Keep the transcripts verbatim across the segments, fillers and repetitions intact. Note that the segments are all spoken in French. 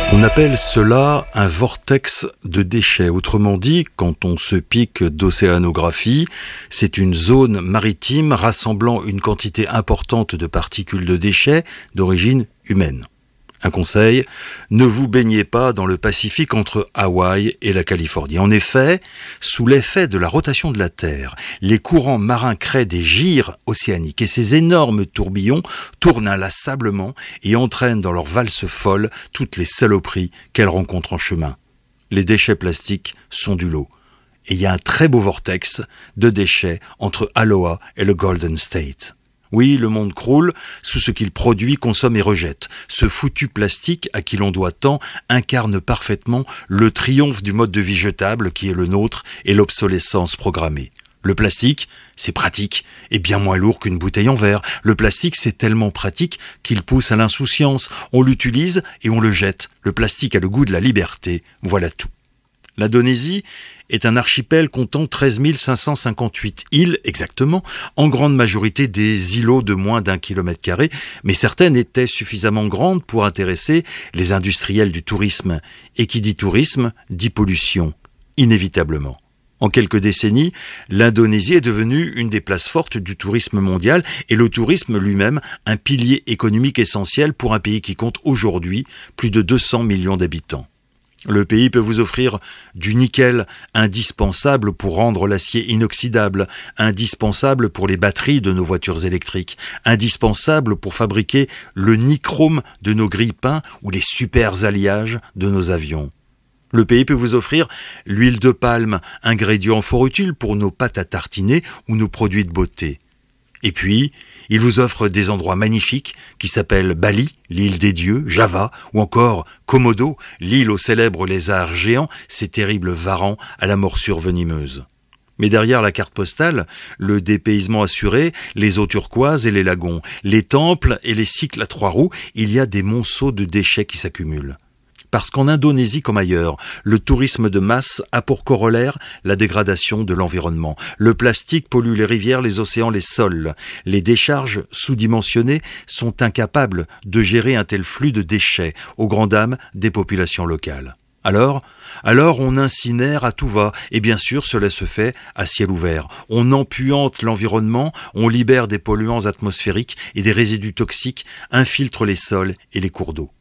On appelle cela un vortex de déchets. Autrement dit, quand on se pique d'océanographie, c'est une zone maritime rassemblant une quantité importante de particules de déchets d'origine humaine. Un conseil, ne vous baignez pas dans le Pacifique entre Hawaï et la Californie. En effet, sous l'effet de la rotation de la Terre, les courants marins créent des gyres océaniques et ces énormes tourbillons tournent inlassablement et entraînent dans leur valse folle toutes les saloperies qu'elles rencontrent en chemin. Les déchets plastiques sont du lot. Et il y a un très beau vortex de déchets entre Aloha et le Golden State. Oui, le monde croule sous ce qu'il produit, consomme et rejette. Ce foutu plastique à qui l'on doit tant incarne parfaitement le triomphe du mode de vie jetable qui est le nôtre et l'obsolescence programmée. Le plastique, c'est pratique et bien moins lourd qu'une bouteille en verre. Le plastique, c'est tellement pratique qu'il pousse à l'insouciance. On l'utilise et on le jette. Le plastique a le goût de la liberté. Voilà tout. L'Indonésie est un archipel comptant treize mille cinq cent cinquante-huit îles exactement, en grande majorité des îlots de moins d'un kilomètre carré, mais certaines étaient suffisamment grandes pour intéresser les industriels du tourisme. Et qui dit tourisme, dit pollution, inévitablement. En quelques décennies, l'Indonésie est devenue une des places fortes du tourisme mondial et le tourisme lui-même un pilier économique essentiel pour un pays qui compte aujourd'hui plus de deux cents millions d'habitants. Le pays peut vous offrir du nickel, indispensable pour rendre l'acier inoxydable, indispensable pour les batteries de nos voitures électriques, indispensable pour fabriquer le nichrome de nos grille-pains ou les super alliages de nos avions. Le pays peut vous offrir l'huile de palme, ingrédient fort utile pour nos pâtes à tartiner ou nos produits de beauté. Et puis, il vous offre des endroits magnifiques qui s'appellent Bali, l'île des dieux, Java, ou encore Komodo, l'île aux célèbres lézards géants, ces terribles varans à la morsure venimeuse. Mais derrière la carte postale, le dépaysement assuré, les eaux turquoises et les lagons, les temples et les cycles à trois roues, il y a des monceaux de déchets qui s'accumulent. Parce qu'en Indonésie comme ailleurs, le tourisme de masse a pour corollaire la dégradation de l'environnement. Le plastique pollue les rivières, les océans, les sols. Les décharges sous-dimensionnées sont incapables de gérer un tel flux de déchets, aux grandes dames des populations locales. Alors, alors on incinère à tout va, et bien sûr cela se fait à ciel ouvert. On empuante l'environnement, on libère des polluants atmosphériques et des résidus toxiques, infiltre les sols et les cours d'eau.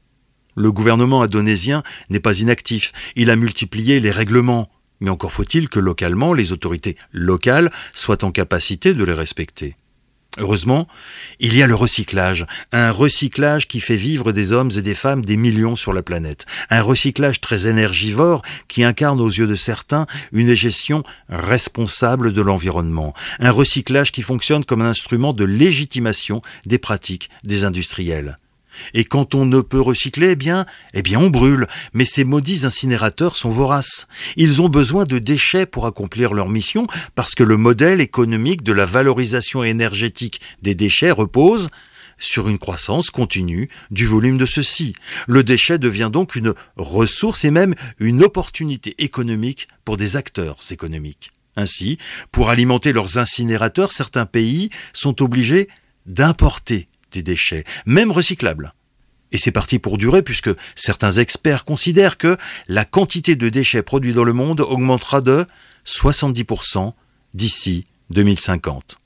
Le gouvernement indonésien n'est pas inactif, il a multiplié les règlements, mais encore faut-il que localement, les autorités locales soient en capacité de les respecter. Heureusement, il y a le recyclage, un recyclage qui fait vivre des hommes et des femmes des millions sur la planète, un recyclage très énergivore qui incarne aux yeux de certains une gestion responsable de l'environnement, un recyclage qui fonctionne comme un instrument de légitimation des pratiques des industriels. Et quand on ne peut recycler, eh bien, eh bien on brûle. Mais ces maudits incinérateurs sont voraces. Ils ont besoin de déchets pour accomplir leur mission parce que le modèle économique de la valorisation énergétique des déchets repose sur une croissance continue du volume de ceux-ci. Le déchet devient donc une ressource et même une opportunité économique pour des acteurs économiques. Ainsi, pour alimenter leurs incinérateurs, certains pays sont obligés d'importer des déchets, même recyclables. Et c'est parti pour durer puisque certains experts considèrent que la quantité de déchets produits dans le monde augmentera de soixante-dix pour cent d'ici deux mille cinquante.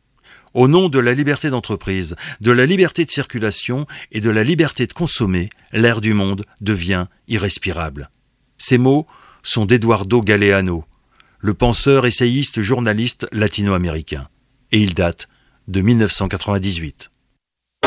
Au nom de la liberté d'entreprise, de la liberté de circulation et de la liberté de consommer, l'air du monde devient irrespirable. Ces mots sont d'Eduardo Galeano, le penseur, essayiste, journaliste latino-américain. Et ils datent de mille neuf cent quatre-vingt-dix-huit.